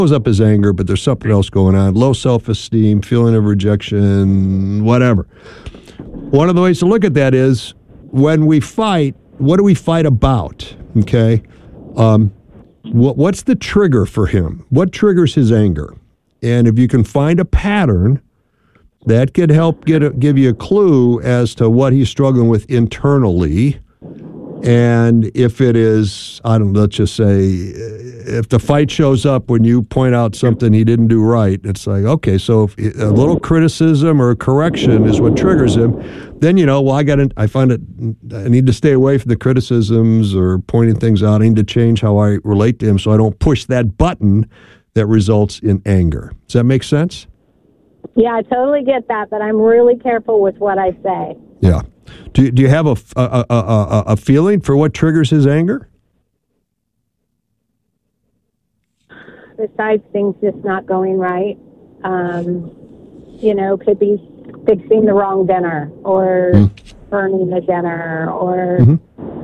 shows up as anger, but there's something else going on. Low self-esteem, feeling of rejection, whatever. One of the ways to look at that is when we fight, what do we fight about? Okay. What's the trigger for him? What triggers his anger? And if you can find a pattern, that could help give you a clue as to what he's struggling with internally. And if it is, I don't know, let's just say, if the fight shows up when you point out something he didn't do right, it's like, okay, so if a little criticism or correction is what triggers him, then well, I find it, I need to stay away from the criticisms or pointing things out. I need to change how I relate to him so I don't push that button that results in anger. Does that make sense? Yeah, I totally get that, but I'm really careful with what I say. Yeah. Do you have a feeling for what triggers his anger? Besides things just not going right, could be fixing the wrong dinner or burning the dinner or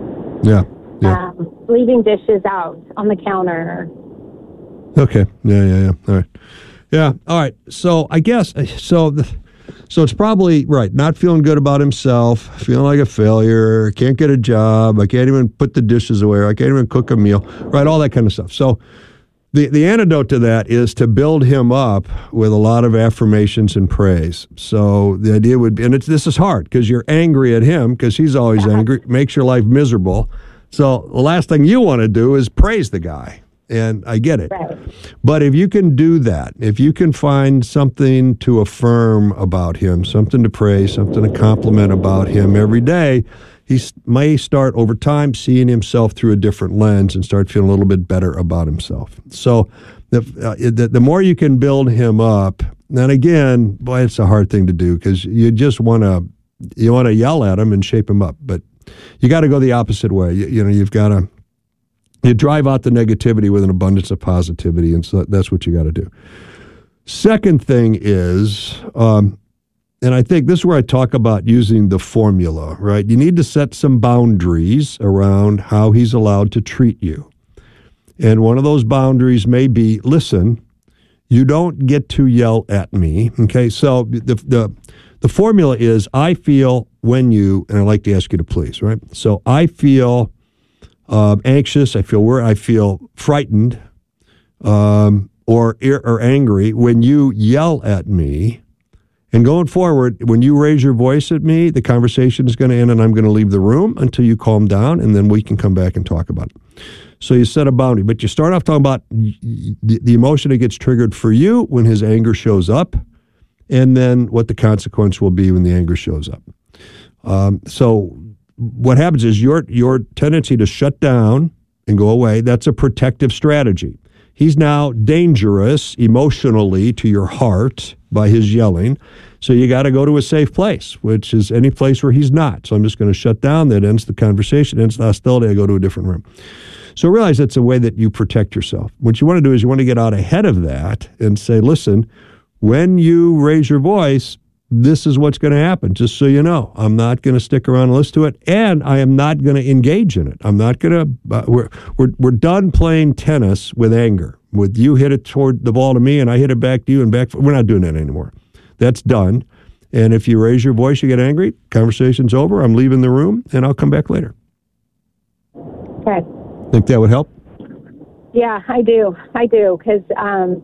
leaving dishes out on the counter. Okay. Yeah. All right. Yeah. All right. So I guess so it's probably right. Not feeling good about himself, feeling like a failure, can't get a job. I can't even put the dishes away. I can't even cook a meal. Right. All that kind of stuff. So the antidote to that is to build him up with a lot of affirmations and praise. So the idea would be, and this is hard because you're angry at him because he's always angry, makes your life miserable. So the last thing you want to do is praise the guy. And I get it. Right. But if you can do that, if you can find something to affirm about him, something to praise, something to compliment about him every day, he may start over time seeing himself through a different lens and start feeling a little bit better about himself. So the more you can build him up, and again, boy, it's a hard thing to do because you just want to yell at him and shape him up. But you got to go the opposite way. You've got to. You drive out the negativity with an abundance of positivity, and so that's what you got to do. Second thing is, and I think this is where I talk about using the formula, right? You need to set some boundaries around how he's allowed to treat you. And one of those boundaries may be, listen, you don't get to yell at me, okay? So the formula is, I feel when you, and I like to ask you to please, right? So I feel anxious, I feel worried, I feel frightened, or angry when you yell at me. And going forward, when you raise your voice at me, the conversation is going to end, and I'm going to leave the room until you calm down, and then we can come back and talk about it. So you set a boundary, but you start off talking about the emotion that gets triggered for you when his anger shows up, and then what the consequence will be when the anger shows up. So what happens is your tendency to shut down and go away, that's a protective strategy. He's now dangerous emotionally to your heart by his yelling, so you got to go to a safe place, which is any place where he's not. So I'm just going to shut down. That ends the conversation, ends the hostility. I go to a different room. So realize that's a way that you protect yourself. What you want to do is you want to get out ahead of that and say, listen, when you raise your voice, this is what's going to happen, just so you know. I'm not going to stick around and listen to it, and I am not going to engage in it. I'm not going to we're done playing tennis with anger. With you hit it toward the ball to me, and I hit it back to you, and back. We're not doing that anymore. That's done. And if you raise your voice, you get angry, conversation's over, I'm leaving the room, and I'll come back later. Okay. Think that would help? Yeah, I do, because I'm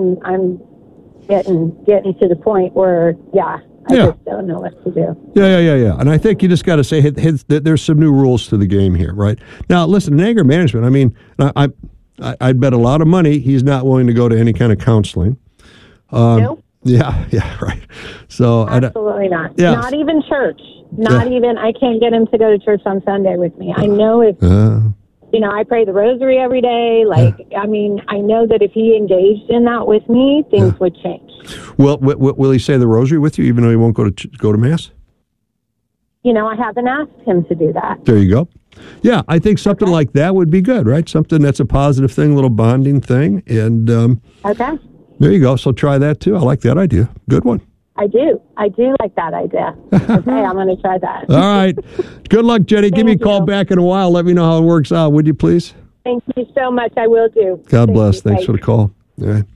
getting to the point where, I just don't know what to do. Yeah. And I think you just got to say, there's some new rules to the game here, right? Now, listen, in anger management, I mean, I'd bet a lot of money he's not willing to go to any kind of counseling. Nope. Yeah, right. So absolutely not. Yeah. Not even church. Not even, I can't get him to go to church on Sunday with me. I know it's... I pray the rosary every day. I know that if he engaged in that with me, things would change. Well, will he say the rosary with you, even though he won't go to Mass? I haven't asked him to do that. There you go. Yeah, I think something like that would be good, right? Something that's a positive thing, a little bonding thing. And okay. There you go. So try that, too. I like that idea. Good one. I do like that idea. Okay, I'm going to try that. All right. Good luck, Jenny. Give me a call back in a while. Let me know how it works out, would you please? Thank you so much. I will do. God bless. Thanks for the call. All right.